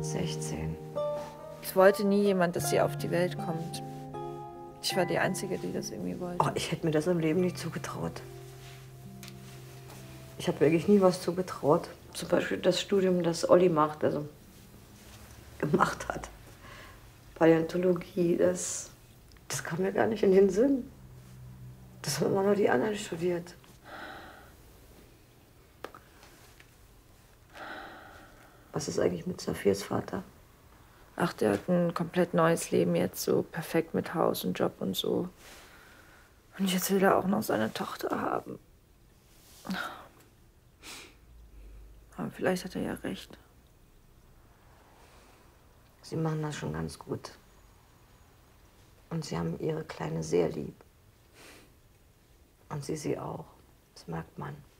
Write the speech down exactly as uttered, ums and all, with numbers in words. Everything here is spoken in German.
sechzehn. Es wollte nie jemand, dass sie auf die Welt kommt. Ich war die Einzige, die das irgendwie wollte. Oh, ich hätte mir das im Leben nicht zugetraut. Ich habe wirklich nie was zugetraut. Zum Beispiel das Studium, das Olli macht, also gemacht hat. Paläontologie, das, das kam mir gar nicht in den Sinn. Das haben immer nur die anderen studiert. Was ist eigentlich mit Saphirs Vater? Ach, der hat ein komplett neues Leben jetzt, so perfekt mit Haus und Job und so. Und jetzt will er auch noch seine Tochter haben. Aber vielleicht hat er ja recht. Sie machen das schon ganz gut. Und sie haben ihre Kleine sehr lieb. Und sie sie auch. Das merkt man.